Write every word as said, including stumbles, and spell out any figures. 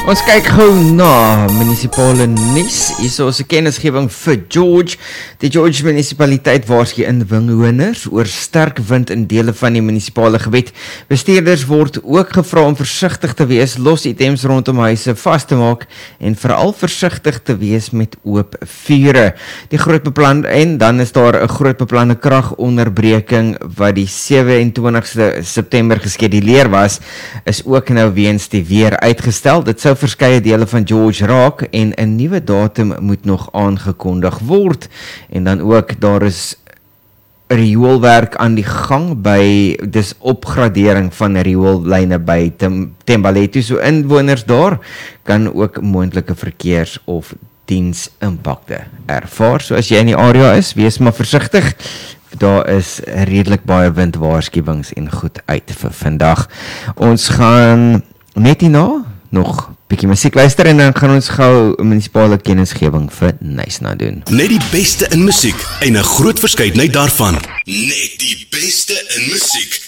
Ons kyk gou na munisipale nuus. Hier is ons 'n kennisgewing vir George. Die George munisipaliteit waarsku inwoners oor sterk wind in dele van die munisipale gebied. Bestuurders word ook gevra om versigtig te wees, los items rondom huise vas te maak en veral versigtig te wees met oop vure. Die groot beplan en dan is daar 'n groot beplande kragonderbreking wat die sewe-en-twintigste September geskeduleer was, is ook nou weens die weer uitgestel. Dit sou verskeie dele van George raak en 'n nuwe datum moet nog aangekondig word. En dan ook, daar is rioolwerk aan die gang by, dis opgradering van rioollyne by Tem Thembalethu. So inwoners daar kan ook moontlike verkeers- of diensimpakte ervaar. So as jy in die area is, wees maar versigtig. Daar is redelik baie windwaarskuwings en goed uit vir vandag. Ons gaan net hierna nog bietjie musiek luister en dan gaan ons gou 'n munisipale kennisgewing vir Knysna doen. Net die beste in musiek en 'n groot verskeidenheid daarvan. Net die beste in musiek.